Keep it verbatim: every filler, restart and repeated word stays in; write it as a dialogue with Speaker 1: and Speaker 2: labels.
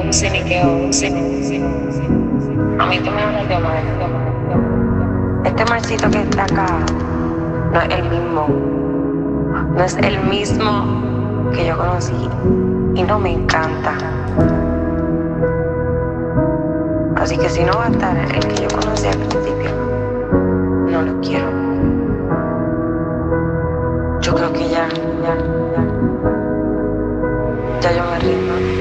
Speaker 1: Ciniqueo, ciniqueo. A mí tú me hablas de Omar, de Omar, de Omar. Este marcito que está acá no es el mismo. No es el mismo que yo conocí. Y no me encanta. Así que si no va a estar el que yo conocí al principio, no lo quiero. Yo creo que ya, ya, ya. Ya yo me rindo.